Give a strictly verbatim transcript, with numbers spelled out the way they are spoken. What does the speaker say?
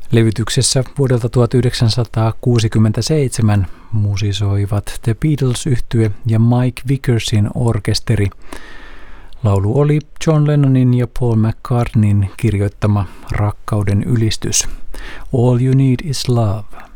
Levytyksessä vuodelta tuhatyhdeksänsataakuusikymmentäseitsemän musisoivat The Beatles-yhtye ja Mike Vickersin orkesteri. Laulu oli John Lennonin ja Paul McCartneyn kirjoittama rakkauden ylistys. All You Need Is Love.